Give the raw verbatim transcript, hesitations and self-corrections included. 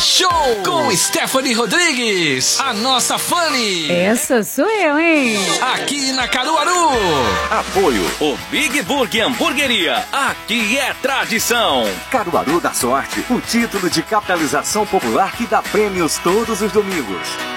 Show com Stephanie Rodrigues, a nossa Fanny. Essa sou eu, hein? Aqui na Caruaru. Apoio o Big Burger Hamburgueria. Aqui é tradição. Caruaru da Sorte, o título de capitalização popular que dá prêmios todos os domingos.